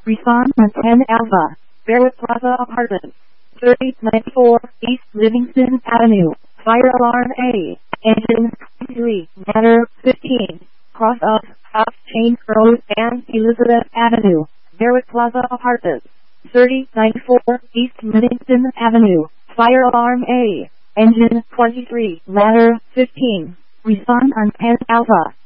Respond on 10 Alpha, Barrett Plaza Apartments, 3094 East Livingston Avenue, Fire Alarm A, Engine 3, Manor 15, Cross Off Chain Road and Elizabeth Avenue, Barrett Plaza Apartments, 3094 East Livingston Avenue, Fire Alarm A, Engine 23, Ladder 15. Respond on 10 Alpha.